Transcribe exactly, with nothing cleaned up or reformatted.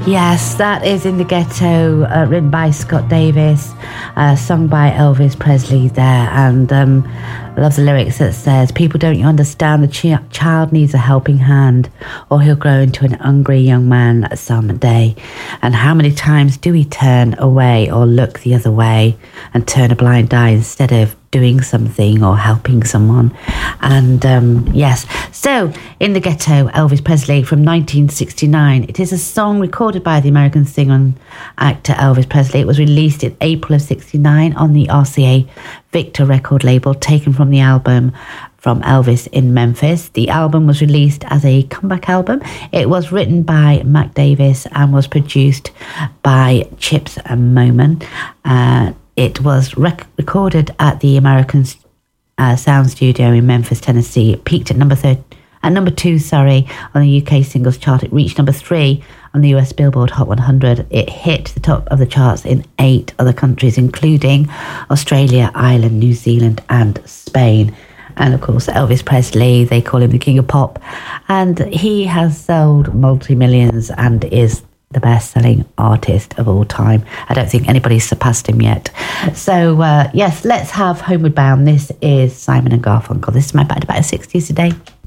Yes, that is In the Ghetto, uh, written by Scott Davis, uh, sung by Elvis Presley there. And um, I love the lyrics that says, people, don't you understand? The ch- child needs a helping hand, or he'll grow into an hungry young man someday. And how many times do we turn away or look the other way and turn a blind eye instead of doing something or helping someone? And um, yes, so In the Ghetto, Elvis Presley from nineteen sixty-nine. It is a song recorded by the American singer and actor Elvis Presley. It was released in April of sixty-nine on the R C A Victor record label, taken from the album From Elvis in Memphis. The album was released as a comeback album. It was written by Mac Davis and was produced by Chips and Moman. Uh, It was rec- recorded at the American uh, Sound Studio in Memphis, Tennessee. It peaked at number third, at number two, sorry, on the U K singles chart. It reached number three on the U S Billboard Hot one hundred. It hit the top of the charts in eight other countries, including Australia, Ireland, New Zealand, and Spain. And of course, Elvis Presley, they call him the King of Pop, and he has sold multi-millions and is the best-selling artist of all time. I don't think anybody's surpassed him yet. So, uh, yes, let's have Homeward Bound. This is Simon and Garfunkel. This is my Back to Back sixties today.